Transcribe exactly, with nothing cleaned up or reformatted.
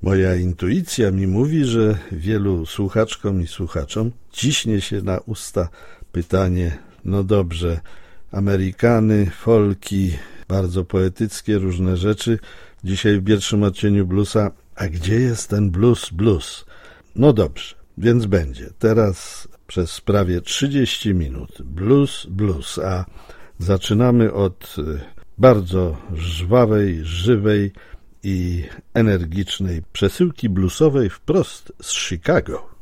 Moja intuicja mi mówi, że wielu słuchaczkom i słuchaczom ciśnie się na usta pytanie, no dobrze, Amerykany, folki, bardzo poetyckie różne rzeczy, dzisiaj w pierwszym odcieniu bluesa, a gdzie jest ten blues, blues? No dobrze, więc będzie. Teraz przez prawie trzydzieści minut blues, blues, a zaczynamy od bardzo żwawej, żywej i energicznej przesyłki bluesowej wprost z Chicago.